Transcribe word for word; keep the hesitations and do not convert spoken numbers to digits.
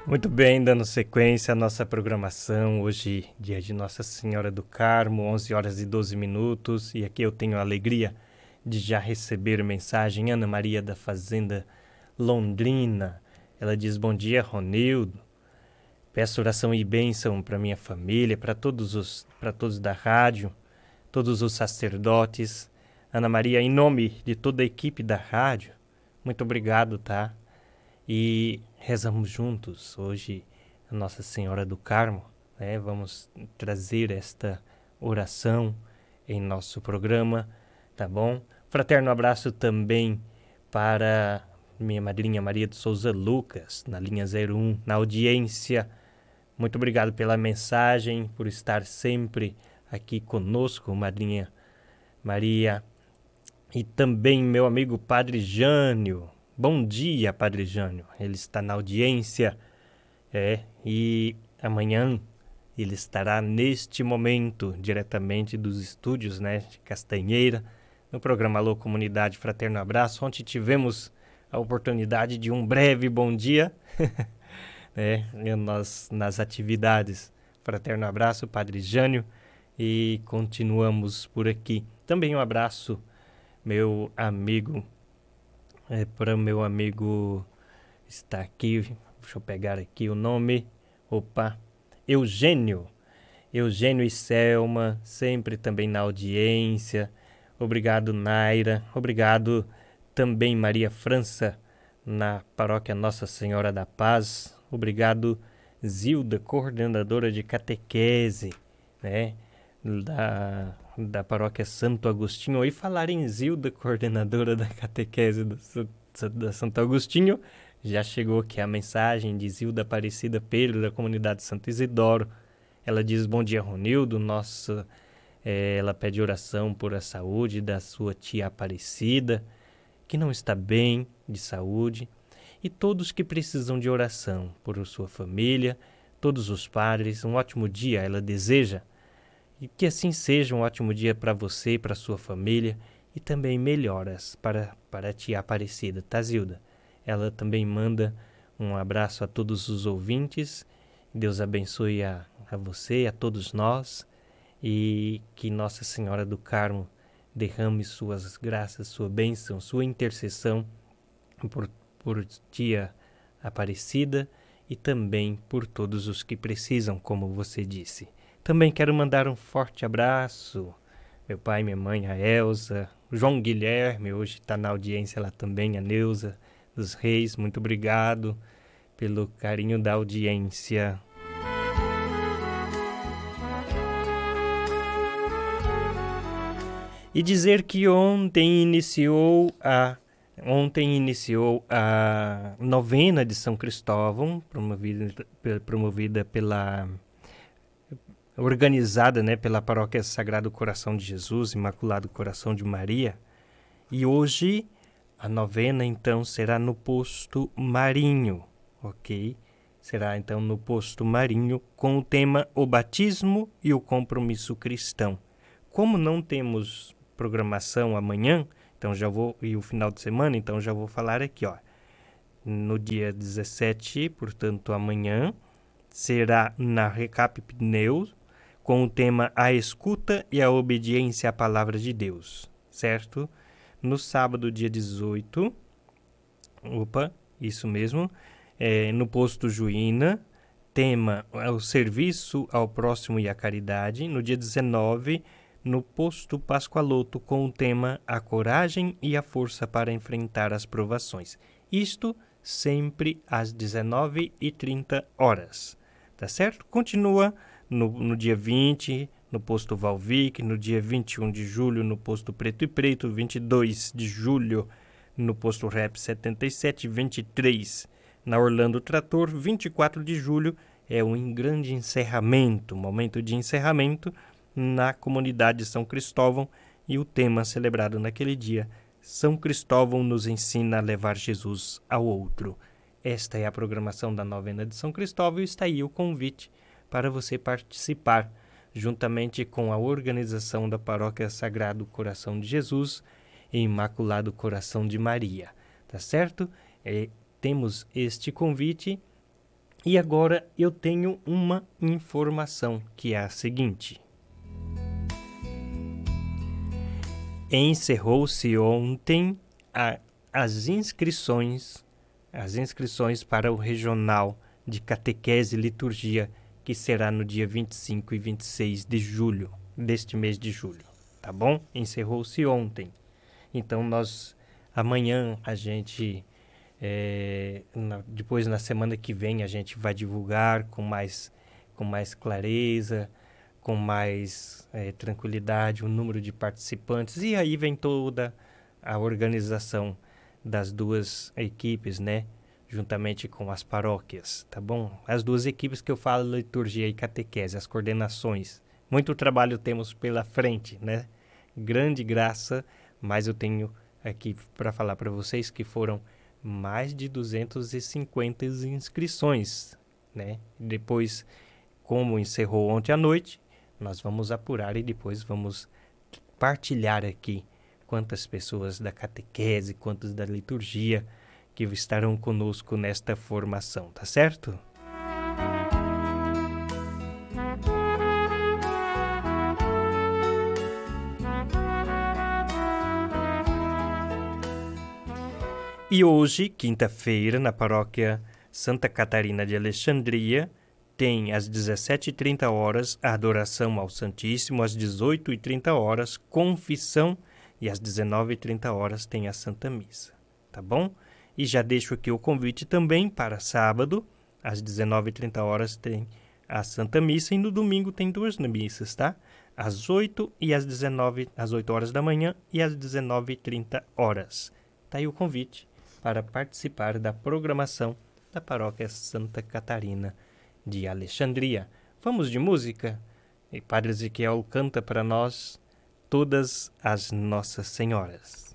Muito bem, dando sequência à nossa programação, hoje dia de Nossa Senhora do Carmo, onze horas e doze minutos, e aqui eu tenho a alegria de já receber mensagem. Ana Maria da Fazenda Londrina, ela diz: bom dia, Ronildo, peço oração e bênção para minha família, para todos os, para todos da rádio, todos os sacerdotes. Ana Maria, em nome de toda a equipe da rádio, muito obrigado, tá? E rezamos juntos hoje a Nossa Senhora do Carmo, né? Vamos trazer esta oração em nosso programa, tá bom? Fraterno abraço também para minha madrinha Maria de Souza Lucas, na linha zero um, na audiência. Muito obrigado pela mensagem, por estar sempre aqui conosco, madrinha Maria. E também meu amigo Padre Jânio. Bom dia, Padre Jânio. Ele está na audiência. É, e amanhã ele estará neste momento, diretamente dos estúdios, né, de Castanheira, no programa Alô Comunidade Fraterno Abraço. Ontem tivemos a oportunidade de um breve bom dia, né, nós, nas atividades Fraterno Abraço, Padre Jânio, e continuamos por aqui. Também um abraço, meu amigo, é, para o meu amigo, está aqui, deixa eu pegar aqui o nome, opa, Eugênio, Eugênio e Selma, sempre também na audiência. Obrigado, Naira, obrigado também Maria França, na paróquia Nossa Senhora da Paz, obrigado Zilda, coordenadora de catequese, né, da... da paróquia Santo Agostinho. E falar em Zilda, coordenadora da catequese do, da Santo Agostinho, já chegou aqui a mensagem de Zilda Aparecida Pedro, da comunidade Santo Isidoro. Ela diz: bom dia, Ronildo. Nossa, é, ela pede oração por a saúde da sua tia Aparecida, que não está bem de saúde, e todos que precisam de oração por sua família, todos os padres. Um ótimo dia, ela deseja. E que assim seja um ótimo dia para você e para sua família, e também melhoras para, para a tia Aparecida, tá, Zilda? Ela também manda um abraço a todos os ouvintes. Deus abençoe a, a você e a todos nós, e que Nossa Senhora do Carmo derrame suas graças, sua bênção, sua intercessão por, por tia Aparecida e também por todos os que precisam, como você disse. Também quero mandar um forte abraço, meu pai, minha mãe, a Elza, o João Guilherme, hoje está na audiência lá também, a Neuza dos Reis, muito obrigado pelo carinho da audiência. E dizer que ontem iniciou a, ontem iniciou a novena de São Cristóvão, promovida, promovida pela... organizada, né, pela Paróquia Sagrado Coração de Jesus, Imaculado Coração de Maria. E hoje a novena, então, será no Posto Marinho, ok? Será, então, no Posto Marinho, com o tema O Batismo e o Compromisso Cristão. Como não temos programação amanhã, então já vou, e o final de semana, então já vou falar aqui, ó. No dia dezessete, portanto, amanhã, será na Recap Pneus, com o tema A Escuta e a Obediência à Palavra de Deus, certo? No sábado, dia dezoito, opa, isso mesmo, é, no Posto Juína, tema é o serviço ao próximo e à caridade. No dia dezenove, no Posto Pascoaloto, com o tema A Coragem e a Força para Enfrentar as Provações. Isto sempre às dezenove e trinta horas, tá certo? Continua No, no dia vinte, no Posto Valvic, no dia vinte e um de julho, no Posto Preto e Preto, vinte e dois de julho, no Posto Rep setenta e sete, vinte e três, na Orlando Trator, vinte e quatro de julho, é um grande encerramento, momento de encerramento na comunidade de São Cristóvão, e o tema celebrado naquele dia, São Cristóvão nos ensina a levar Jesus ao outro. Esta é a programação da novena de São Cristóvão, e está aí o convite para você participar, juntamente com a organização da Paróquia Sagrado Coração de Jesus e Imaculado Coração de Maria, tá certo? É, temos este convite E agora eu tenho uma informação, que é a seguinte. Encerrou-se ontem a, as inscrições, as inscrições para o Regional de Catequese e Liturgia, que será no dia vinte e cinco e vinte e seis de julho, deste mês de julho, tá bom? Encerrou-se ontem. Então, nós, amanhã, a gente, é, na, depois na semana que vem, a gente vai divulgar com mais, com mais clareza, com mais é, tranquilidade o número de participantes. E aí vem toda a organização das duas equipes, né? Juntamente com as paróquias, tá bom? As duas equipes que eu falo, liturgia e catequese, as coordenações. Muito trabalho temos pela frente, né? Grande graça, mas eu tenho aqui para falar para vocês que foram mais de duzentas e cinquenta inscrições, né? Depois, como encerrou ontem à noite, nós vamos apurar e depois vamos partilhar aqui quantas pessoas da catequese, quantas da liturgia que estarão conosco nesta formação, tá certo? E hoje, quinta-feira, na paróquia Santa Catarina de Alexandria, tem às dezessete e trinta horas a adoração ao Santíssimo, às dezoito e trinta horas confissão e às dezenove e trinta horas tem a Santa Missa, tá bom? E já deixo aqui o convite também para sábado, às dezenove e trinta horas tem a Santa Missa e no domingo tem duas missas, tá? Às oito e às dezenove, às oito horas da manhã e às dezenove e trinta horas. Tá aí o convite para participar da programação da Paróquia Santa Catarina de Alexandria. Vamos de música? E Padre Ezequiel canta para nós Todas as Nossas Senhoras.